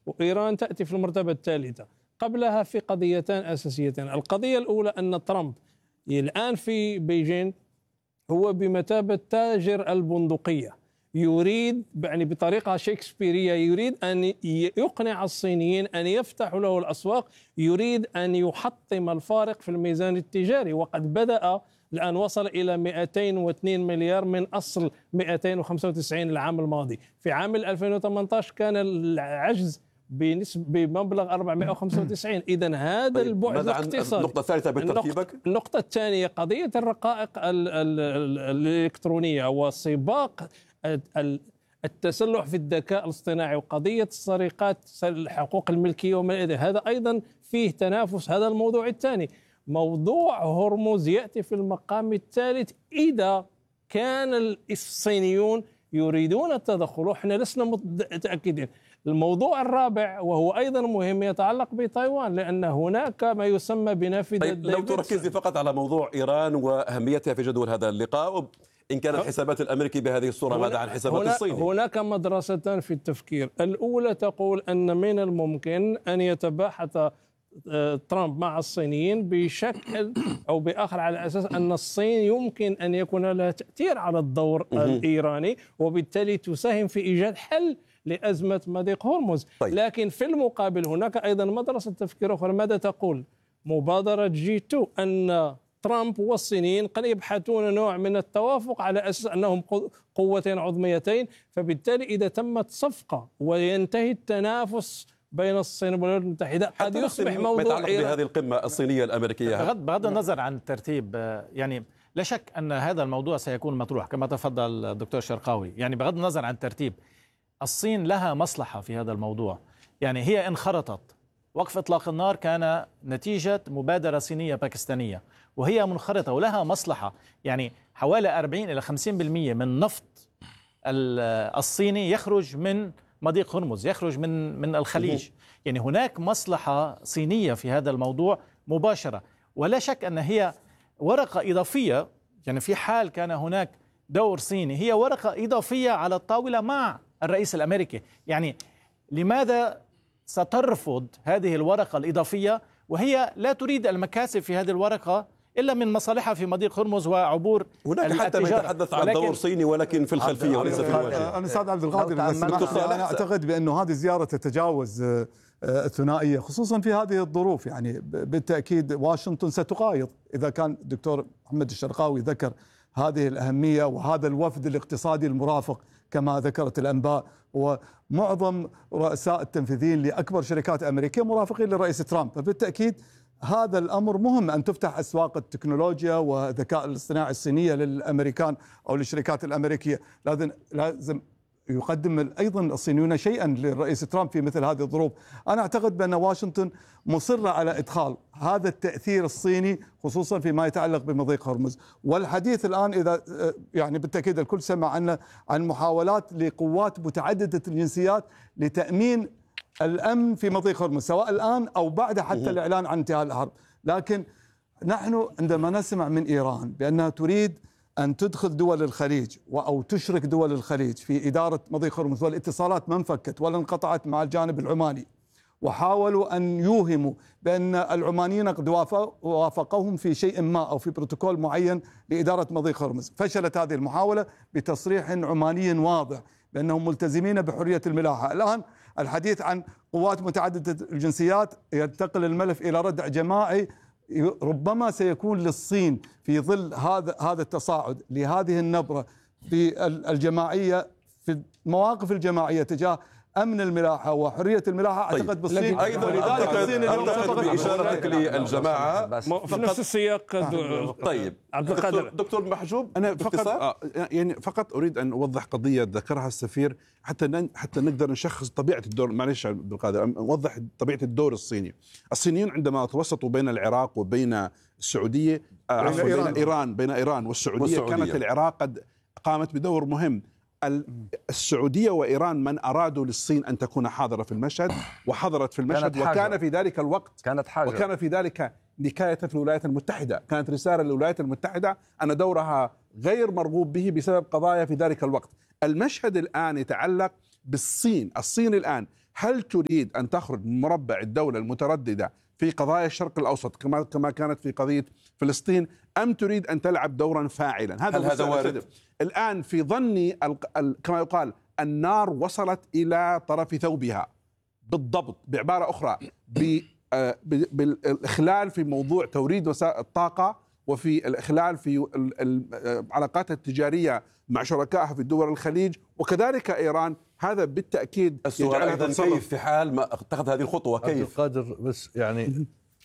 وإيران تأتي في المرتبة الثالثة. قبلها في قضيتان أساسيتان. القضية الأولى أن ترامب الآن في بيجين هو بمثابة تاجر البندقية، يريد يعني بطريقة شكسبيرية يريد أن يقنع الصينيين أن يفتحوا له الأسواق، يريد أن يحطم الفارق في الميزان التجاري، وقد بدأ الآن وصل إلى 202 مليار من أصل 295 العام الماضي. في عام 2018 كان العجز بمبلغ 495. إذن هذا البعد الاقتصادي. النقطة الثالثة بترتيبك؟ النقطة الثانية قضية الرقائق الإلكترونية وسباق التسلح في الذكاء الاصطناعي وقضية السرقات حقوق الملكية وما إلى هذا أيضا فيه تنافس. هذا الموضوع الثاني. موضوع هرمز يأتي في المقام الثالث إذا كان الصينيون يريدون التدخل وإحنا لسنا متأكدين. الموضوع الرابع وهو أيضا مهم يتعلق بتايوان، لأن هناك ما يسمى بنافذة. طيب لو تركزي فقط على موضوع إيران وأهميتها في جدول هذا اللقاء، إن كان الحسابات الأمريكي بهذه الصورة ماذا عن حسابات الصين؟ هناك مدرستان في التفكير. الأولى تقول أن من الممكن أن يتباحث ترامب مع الصينيين بشكل أو بآخر على أساس أن الصين يمكن أن يكون لها تأثير على الدور الإيراني، وبالتالي تساهم في إيجاد حل لأزمة مضيق هرمز. طيب. لكن في المقابل هناك أيضا مدرسة تفكير أخرى. ماذا تقول مبادرة G2 أن ترامب والصينيين قد يبحثون نوع من التوافق على أساس أنهم قوتين عظميتين، فبالتالي إذا تمت صفقة وينتهي التنافس بين الصين والولايات المتحدة قد يصبح موضوع يتعلق بهذه القمة الصينية الأمريكية. بغض النظر عن الترتيب، يعني لا شك أن هذا الموضوع سيكون مطروح كما تفضل الدكتور شرقاوي. يعني بغض النظر عن الترتيب، الصين لها مصلحة في هذا الموضوع. يعني هي انخرطت. وقف إطلاق النار كان نتيجة مبادرة صينية باكستانية، وهي منخرطة ولها مصلحة. يعني حوالي 40 إلى 50% من نفط الصيني يخرج من مضيق هرمز، يخرج من الخليج. يعني هناك مصلحة صينية في هذا الموضوع مباشرة، ولا شك أن هي ورقة إضافية. يعني في حال كان هناك دور صيني، هي ورقة إضافية على الطاولة مع الرئيس الأمريكي. يعني لماذا سترفض هذه الورقة الإضافية وهي لا تريد المكاسب في هذه الورقة إلا من مصالحها في مضيق هرمز وعبور هناك حتى ما يتحدث عن دور صيني ولكن في الخلفية وليس في الواجهة. أنا أستاذ عبد القادر أنا أعتقد بأنه هذه الزيارة تتجاوز الثنائية خصوصا في هذه الظروف. يعني بالتأكيد واشنطن ستقايض إذا كان الدكتور محمد الشرقاوي ذكر هذه الأهمية، وهذا الوفد الاقتصادي المرافق كما ذكرت الأنباء، ومعظم رؤساء التنفيذيين لأكبر شركات أمريكية مرافقين للرئيس ترامب. فبالتأكيد هذا الأمر مهم، أن تفتح أسواق التكنولوجيا والذكاء الاصطناعي الصينية للأمريكان أو للشركات الأمريكية. لازم يقدم أيضا الصينيون شيئا للرئيس ترامب في مثل هذه الظروف. أنا أعتقد بأن واشنطن مصرة على إدخال هذا التأثير الصيني خصوصا فيما يتعلق بمضيق هرمز. والحديث الآن إذا يعني بالتأكيد الكل سمع عن محاولات لقوات متعددة الجنسيات لتأمين الأمن في مضيق هرمز سواء الآن أو بعد حتى الإعلان عن انتهاء الحرب. لكن نحن عندما نسمع من إيران بأنها تريد أن تدخل دول الخليج أو تشرك دول الخليج في إدارة مضيق هرمز، والاتصالات ما انفكت ولا انقطعت مع الجانب العماني، وحاولوا أن يوهموا بأن العمانيين قد وافقوهم في شيء ما أو في بروتوكول معين لإدارة مضيق هرمز. فشلت هذه المحاولة بتصريح عماني واضح بأنهم ملتزمين بحرية الملاحة. الآن الحديث عن قوات متعددة الجنسيات ينتقل الملف إلى ردع جماعي ربما سيكون للصين في ظل هذا التصاعد لهذه النبرة في الجماعية في المواقف الجماعية تجاه أمن الملاحة وحرية الملاحة. أعتقد بالصين أيضا أعتقد بإشارتك للجماعة في نفس السياق. طيب عبد القادر دكتور محجوب، أنا فقط أريد أن أوضح قضية ذكرها السفير حتى نقدر نشخص طبيعة الدور. معلش عبد القادر، نوضح طبيعة الدور الصيني. الصينيين عندما توسطوا بين العراق وبين السعودية بين إيران والسعودية كانت العراق قد قامت بدور مهم. السعودية وإيران من أرادوا للصين أن تكون حاضرة في المشهد وحضرت في المشهد، وكان في ذلك الوقت وكان في ذلك نكاية في الولايات المتحدة. كانت رسالة للولايات المتحدة أن دورها غير مرغوب به بسبب قضايا في ذلك الوقت. المشهد الآن يتعلق بالصين. الصين الآن هل تريد أن تخرج من مربع الدولة المترددة في قضايا الشرق الأوسط كما كانت في قضية فلسطين، أم تريد أن تلعب دورا فاعلا؟ هذا وارد؟ الآن في ظني كما يقال النار وصلت إلى طرف ثوبها بالضبط، بعبارة أخرى بالإخلال في موضوع توريد وسائل الطاقة، وفي الإخلال في العلاقات التجارية مع شركائها في دول الخليج وكذلك إيران. هذا بالتأكيد السؤال أيضا كيف في حال ما اتخذ هذه الخطوة؟ كيف؟ عبد القادر، بس يعني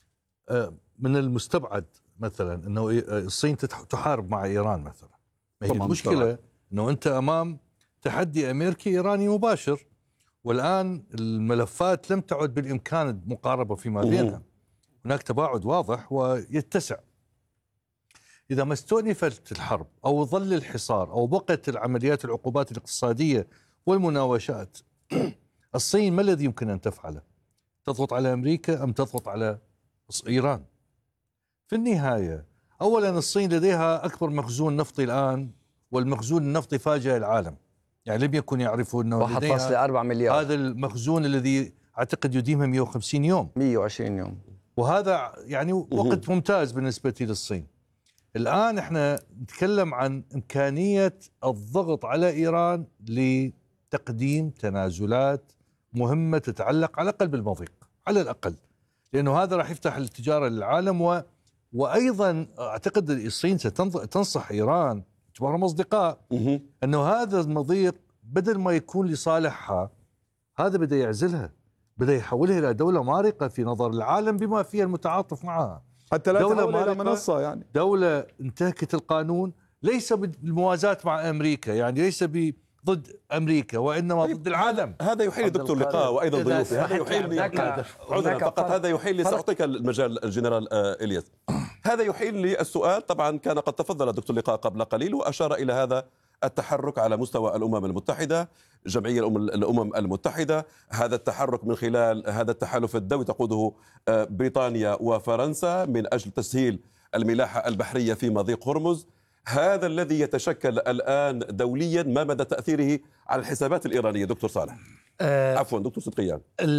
من المستبعد مثلا أنه الصين تحارب مع إيران مثلا. ما هي المشكلة أنه أنت أمام تحدي أمريكي إيراني مباشر، والآن الملفات لم تعد بالإمكان المقاربة فيما بينها، هناك تباعد واضح ويتسع. إذا ما استؤنفت الحرب أو ظل الحصار أو بقت العمليات العقوبات الاقتصادية والمناوشات، الصين ما الذي يمكن أن تفعله؟ تضغط على أمريكا أم تضغط على إيران؟ في النهاية أولا الصين لديها أكبر مخزون نفطي الآن، والمخزون النفطي فاجأ العالم، يعني لم يكن يعرفوا أنه 1.4 مليار هذا المخزون الذي أعتقد يديمها 150 يوم 120 يوم، وهذا يعني وقت ممتاز بالنسبة للصين. الآن احنا نتكلم عن إمكانية الضغط على إيران لتقديم تنازلات مهمة تتعلق على الأقل بالمضيق، على الأقل، لأنه هذا راح يفتح التجارة للعالم. وأيضا أعتقد الصين ستنصح إيران باعتبارهم أصدقاء أنه هذا المضيق بدل ما يكون لصالحها، هذا بدأ يعزلها، بدأ يحولها إلى دولة مارقة في نظر العالم بما فيها المتعاطف معها، حتى لا تحول إلى منصة، يعني دولة انتهكت القانون، ليس بالموازاة مع أمريكا، يعني ليس ضد أمريكا وإنما ضد العالم. هذا يحيل دكتور لقاء وأيضا ضيوفي، هذا يحيل لي عذرا فقط، هذا يحيل لي، سأعطيك المجال الجنرال إلياس. هذا يحيل لي السؤال، طبعا كان قد تفضل دكتور لقاء قبل قليل وأشار إلى هذا التحرك على مستوى الأمم المتحدة، جمعية الأمم المتحدة، هذا التحرك من خلال هذا التحالف الدولي تقوده بريطانيا وفرنسا من أجل تسهيل الملاحة البحرية في مضيق هرمز، هذا الذي يتشكل الآن دوليا، ما مدى تأثيره على الحسابات الإيرانية دكتور صالح؟ عفوا دكتور صدقيان.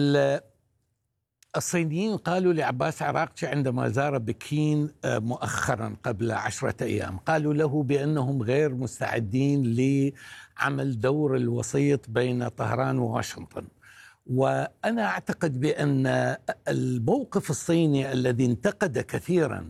الصينيين قالوا لعباس عراقجي عندما زار بكين مؤخرا قبل 10 أيام، قالوا له بأنهم غير مستعدين لعمل دور الوسيط بين طهران وواشنطن. وأنا أعتقد بأن الموقف الصيني الذي انتقد كثيرا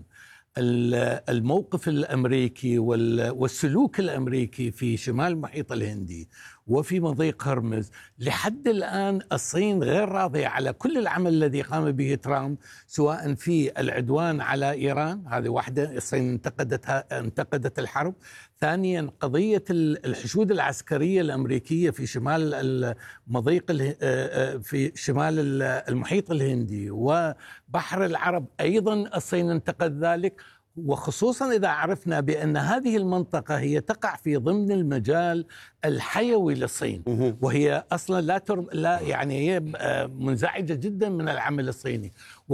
الموقف الأمريكي والسلوك الأمريكي في شمال المحيط الهندي وفي مضيق هرمز، لحد الآن الصين غير راضية على كل العمل الذي قام به ترامب، سواء في العدوان على إيران، هذه واحدة، الصين انتقدت الحرب. ثانيا قضية الحشود العسكرية الأمريكية في شمال المضيق في شمال المحيط الهندي وبحر العرب، أيضا الصين انتقد ذلك، وخصوصا إذا عرفنا بأن هذه المنطقة هي تقع في ضمن المجال الحيوي للصين، وهي أصلا لا يعني هي منزعجة جدا من العمل الصيني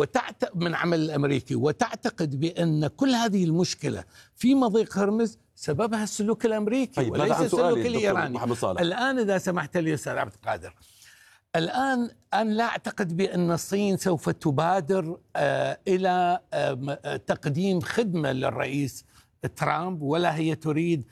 من عمل الأمريكي، وتعتقد بأن كل هذه المشكلة في مضيق هرمز سببها السلوك الأمريكي وليس السلوك الإيراني. الآن إذا سمحت لي أستاذ عبد القادر، الآن أنا لا أعتقد بأن الصين سوف تبادر إلى تقديم خدمة للرئيس ترامب، ولا هي تريد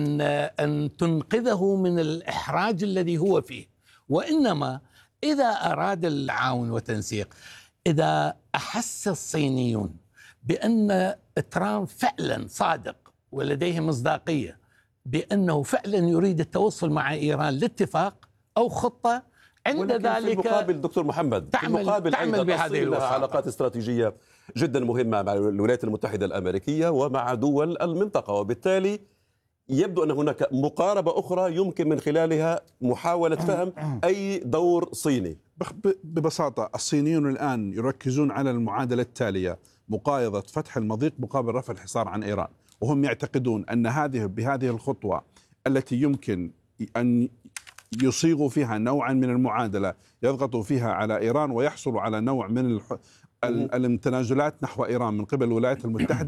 أن تنقذه من الإحراج الذي هو فيه، وإنما إذا أراد التعاون والتنسيق، إذا أحس الصينيون بأن ترامب فعلا صادق ولديه مصداقية بأنه فعلا يريد التوصل مع إيران لاتفاق أو خطة، عند ذلك في المقابل دكتور محمد، في المقابل أيضا الصين لها علاقات استراتيجية جدا مهمة مع الولايات المتحدة الأمريكية ومع دول المنطقة، وبالتالي يبدو أن هناك مقاربة أخرى يمكن من خلالها محاولة فهم أي دور صيني. ببساطة الصينيون الآن يركزون على المعادلة التالية: مقايضة فتح المضيق مقابل رفع الحصار عن إيران، وهم يعتقدون أن بهذه الخطوة التي يمكن أن يصيغوا فيها نوعا من المعادلة يضغطوا فيها على إيران ويحصلوا على نوع من التنازلات نحو إيران من قبل الولايات المتحدة،